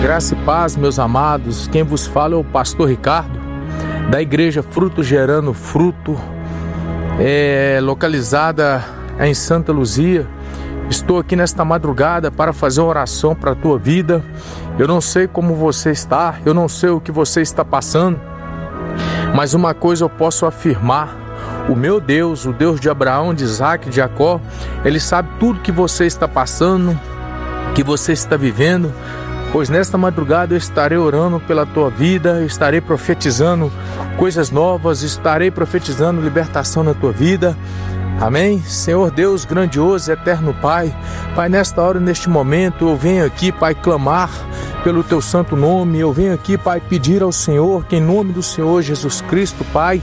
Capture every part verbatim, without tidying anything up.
Graça e paz, meus amados. Quem vos fala é o pastor Ricardo, da igreja Fruto Gerando Fruto, é, localizada em Santa Luzia. Estou aqui nesta madrugada para fazer uma oração para a tua vida. Eu não sei como você está, eu não sei o que você está passando, mas uma coisa eu posso afirmar: o meu Deus, o Deus de Abraão, de Isaac, de Jacó, Ele sabe tudo que você está passando, que você está vivendo. Pois nesta madrugada eu estarei orando pela tua vida, estarei profetizando coisas novas, estarei profetizando libertação na tua vida. Amém? Senhor Deus grandioso e eterno Pai, Pai, nesta hora, neste momento, eu venho aqui, Pai, clamar pelo teu santo nome. Eu venho aqui, Pai, pedir ao Senhor que em nome do Senhor Jesus Cristo, Pai,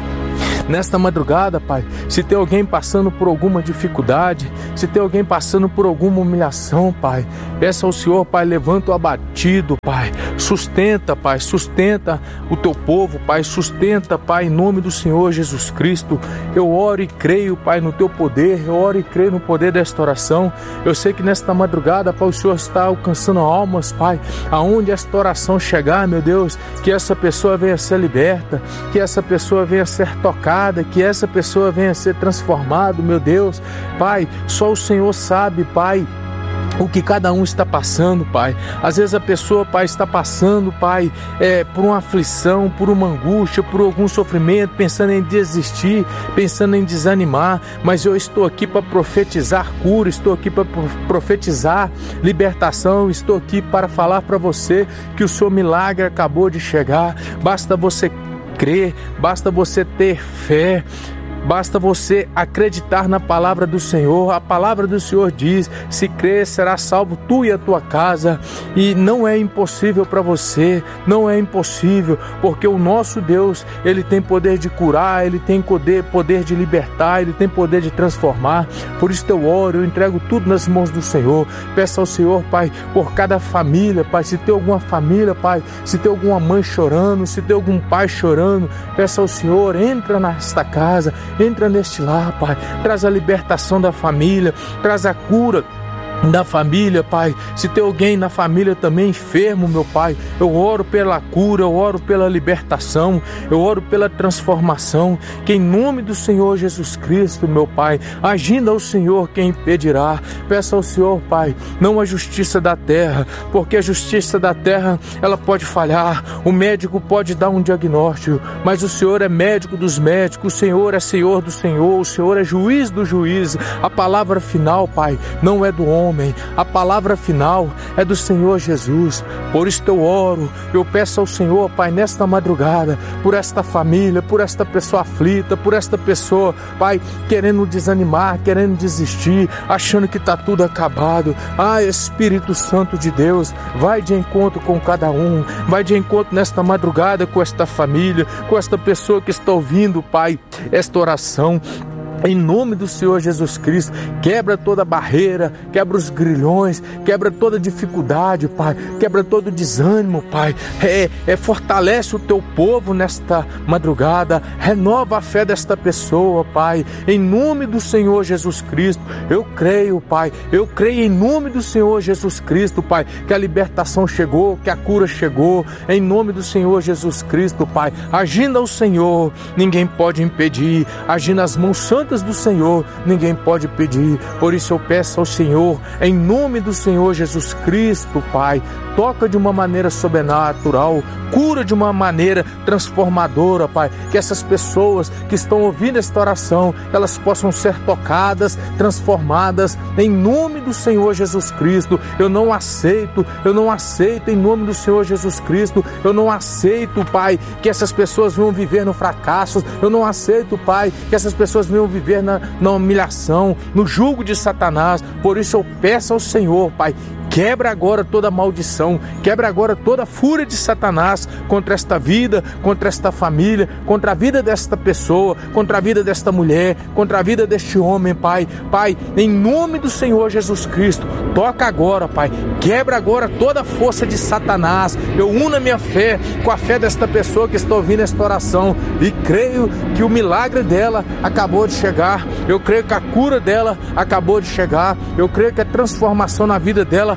nesta madrugada, Pai, se tem alguém passando por alguma dificuldade, se tem alguém passando por alguma humilhação, Pai, peça ao Senhor, Pai, levanta o abatido, Pai, sustenta, Pai, sustenta o teu povo, Pai, sustenta, Pai, em nome do Senhor Jesus Cristo. Eu oro e creio, Pai, no teu poder, eu oro e creio no poder desta oração. Eu sei que nesta madrugada, Pai, o Senhor está alcançando almas, Pai, aonde esta oração chegar, meu Deus, que essa pessoa venha ser liberta, que essa pessoa venha ser tocada, que essa pessoa venha a ser transformada, meu Deus. Pai, só o Senhor sabe, Pai, o que cada um está passando, Pai. Às vezes a pessoa, Pai, está passando, Pai, é, por uma aflição, por uma angústia, por algum sofrimento, pensando em desistir, pensando em desanimar, mas eu estou aqui para profetizar cura, estou aqui para profetizar libertação, estou aqui para falar para você que o seu milagre acabou de chegar. Basta você crer, basta você ter fé, basta você acreditar na palavra do Senhor. A palavra do Senhor diz: se crer, será salvo tu e a tua casa. E não é impossível para você, não é impossível, porque o nosso Deus, Ele tem poder de curar, Ele tem poder, poder de libertar, Ele tem poder de transformar. Por isso eu oro, eu entrego tudo nas mãos do Senhor. Peço ao Senhor, Pai, por cada família, Pai, se tem alguma família, Pai, se tem alguma mãe chorando, se tem algum pai chorando, peço ao Senhor, entra nesta casa, entra neste lar, Pai, traz a libertação da família, traz a cura da família, Pai. Se tem alguém na família também enfermo, meu Pai, eu oro pela cura, eu oro pela libertação, eu oro pela transformação, que em nome do Senhor Jesus Cristo, meu Pai, agindo ao Senhor, quem impedirá? Peça ao Senhor, Pai, não a justiça da terra, porque a justiça da terra, ela pode falhar, o médico pode dar um diagnóstico, mas o Senhor é médico dos médicos, o Senhor é Senhor do Senhor, o Senhor é juiz do juiz. A palavra final, Pai, não é do homem, a palavra final é do Senhor Jesus. Por isso eu oro, eu peço ao Senhor, Pai, nesta madrugada, por esta família, por esta pessoa aflita, por esta pessoa, Pai, querendo desanimar, querendo desistir, achando que está tudo acabado. Ah, Espírito Santo de Deus, vai de encontro com cada um, vai de encontro nesta madrugada com esta família, com esta pessoa que está ouvindo, Pai, esta oração. Em nome do Senhor Jesus Cristo, quebra toda barreira, quebra os grilhões, quebra toda dificuldade, Pai, quebra todo desânimo, Pai, é, é, fortalece o teu povo nesta madrugada, renova a fé desta pessoa, Pai, em nome do Senhor Jesus Cristo. Eu creio, Pai, eu creio em nome do Senhor Jesus Cristo, Pai, que a libertação chegou, que a cura chegou, em nome do Senhor Jesus Cristo, Pai, agindo ao Senhor, ninguém pode impedir, agindo as mãos santas do Senhor, ninguém pode pedir. Por isso eu peço ao Senhor, em nome do Senhor Jesus Cristo, Pai, toca de uma maneira sobrenatural, cura de uma maneira transformadora, Pai, que essas pessoas que estão ouvindo esta oração, elas possam ser tocadas, transformadas, em nome do Senhor Jesus Cristo. Eu não aceito, eu não aceito, em nome do Senhor Jesus Cristo, eu não aceito, Pai, que essas pessoas venham viver no fracasso, eu não aceito, Pai, que essas pessoas venham viver Na, na humilhação, no jugo de Satanás. Por isso eu peço ao Senhor, Pai, quebra agora toda maldição, quebra agora toda a fúria de Satanás contra esta vida, contra esta família, contra a vida desta pessoa, contra a vida desta mulher, contra a vida deste homem, Pai. Pai, em nome do Senhor Jesus Cristo, toca agora, Pai, quebra agora toda a força de Satanás. Eu uno a minha fé com a fé desta pessoa que está ouvindo esta oração e creio que o milagre dela acabou de chegar, eu creio que a cura dela acabou de chegar, eu creio que a transformação na vida dela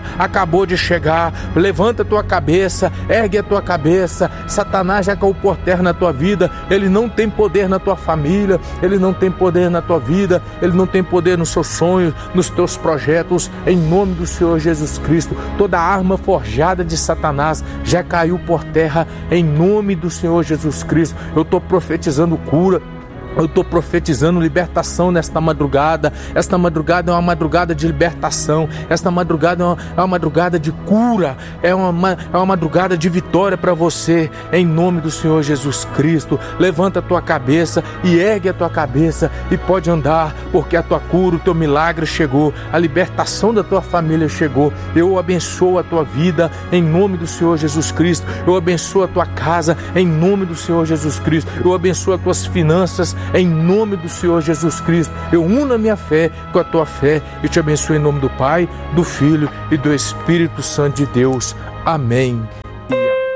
acabou de chegar. Levanta a tua cabeça, ergue a tua cabeça. Satanás já caiu por terra na tua vida. Ele não tem poder na tua família, ele não tem poder na tua vida, ele não tem poder nos seus sonhos, nos teus projetos. Em nome do Senhor Jesus Cristo, toda arma forjada de Satanás já caiu por terra em nome do Senhor Jesus Cristo. Eu estou profetizando cura. Eu estou profetizando libertação nesta madrugada. Esta madrugada é uma madrugada de libertação. Esta madrugada é uma, é uma madrugada de cura. É uma, é uma madrugada de vitória para você. Em nome do Senhor Jesus Cristo. Levanta a tua cabeça e ergue a tua cabeça e pode andar, porque a tua cura, o teu milagre chegou. A libertação da tua família chegou. Eu abençoo a tua vida em nome do Senhor Jesus Cristo. Eu abençoo a tua casa em nome do Senhor Jesus Cristo. Eu abençoo as tuas finanças em nome do Senhor Jesus Cristo. Eu uno a minha fé com a tua fé e te abençoo em nome do Pai, do Filho e do Espírito Santo de Deus. Amém